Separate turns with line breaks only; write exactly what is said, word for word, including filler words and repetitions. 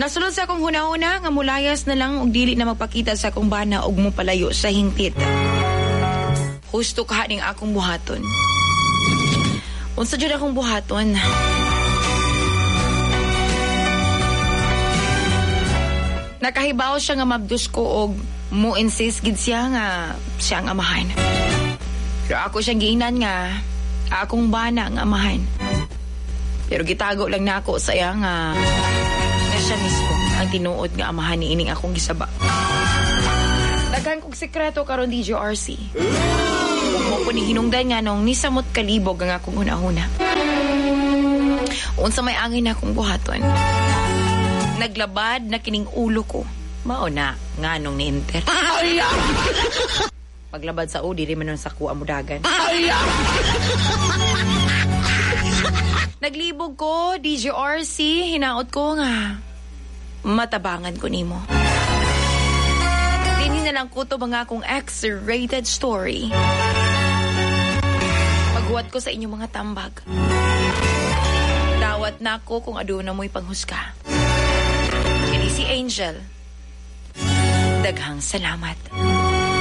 Nasulod sa akong hunahuna nga mulayas na lang og dili na magpakita sa akong bana og mo palayo sa hingpit. Husto ka ning akong buhaton. Unsa jud akong buhaton? Nakahibaw siya nga mabdus ko og mo insist gid siya nga siya ang amahan. Pero ako siyang giingnan nga akong bana ang amahan. Pero gitago lang nako sa iya nga na siya mismo ang tinuod nga amahan ni ining akong gisaba. Daghan kog sekreto karon D J R C. Mo po ni hinungdan nga nung nisamot kalibog ang akong una-una. Unsa may angin akong buhaton. Naglabad na kining ulo ko. Mao na nga nung ni-enter. Paglabad sa udi, di man nun sa kuha mo dagan. Naglibog ko, D J R C, hinaot ko nga. Matabangan ko nimo. Dini na lang ko to mga akong X-rated story. Paghuwat ko sa inyong mga tambag. Dawat na ako kung aduna mo'y panghusga. Kini si Angel. Daghang salamat.